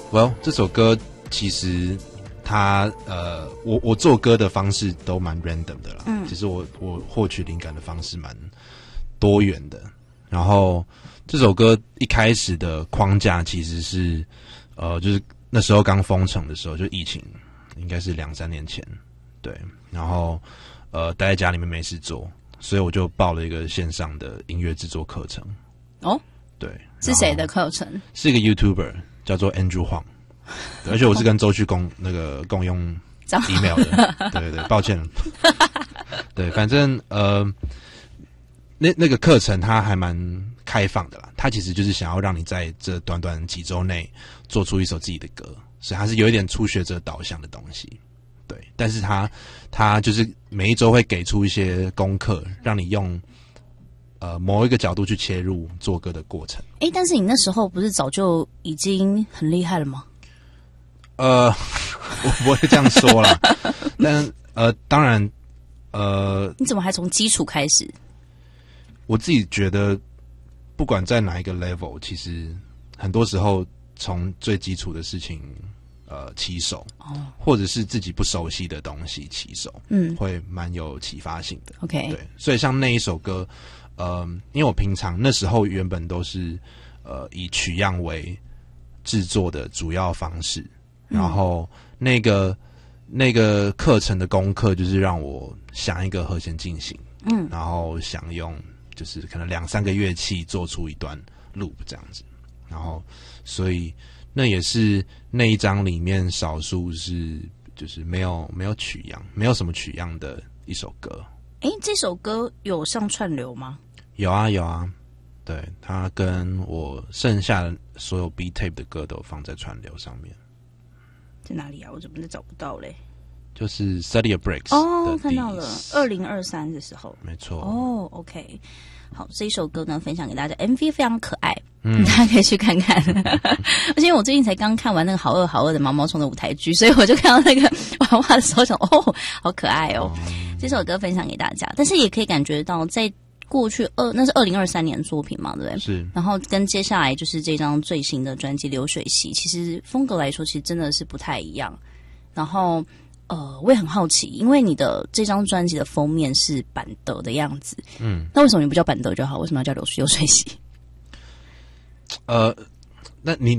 Well， 这首歌其实它我做歌的方式都蛮 random 的啦。其实我获取灵感的方式蛮多元的。然后这首歌一开始的框架其实是就是那时候刚封城的时候，就疫情应该是2-3年前，对。然后待在家里面没事做，所以我就报了一个线上的音乐制作课程。 哦， 对， 是谁的课程？ 是一个 YouTuber 叫做 Andrew Huang， 而且我是跟周旭共用 email 的，对对，抱歉。对，反正那个课程它还蛮开放的啦，它其实就是想要让你在这短短几周内做出一首自己的歌，所以它是有一点初学者导向的东西。对，但是它就是每一周会给出一些功课，让你用某一个角度去切入做歌的过程。 但是你那时候不是早就已经很厉害了吗？ 我不会这样说啦。但当然你怎么还从基础开始？ 我自己觉得不管在哪一个 level， 其实很多时候从最基础的事情起手，或者是自己不熟悉的东西起手，会蛮有启发性的。 OK， 对，所以像那一首歌，因为我平常那时候原本都是以取样为制作的主要方式，然后那个课程的功课就是让我想一个和弦进行，然后想用就是可能2-3个乐器做出一段 loop 这样子，然后所以那也是那一张里面少数是就是没有取样，没有什么取样的一首歌。 这首歌有上串流吗？ 有啊有啊，对，它跟我剩下的所有 B tape 的歌都放在串流上面。 在哪里啊？我怎么都找不到嘞？ 就是 Study a Breaks 哦，看到了，2023的时候， 没错。 哦 ，OK， 好，这一首歌呢分享给大家 ，MV 非常可爱，大家可以去看看。而且我最近才刚看完那个好饿好饿的毛毛虫的舞台剧，所以我就看到那个娃娃的时候想，好可爱哦。这首歌分享给大家，但是也可以感觉到在过去那是2023年的作品嘛，对不对？ 是。 然后跟接下来就是这张最新的专辑《流水席》，其实风格来说，其实真的是不太一样。然后我也很好奇，因为你的这张专辑的封面是板德的样子，那为什么你不叫板德就好？为什么要叫流水席？ 那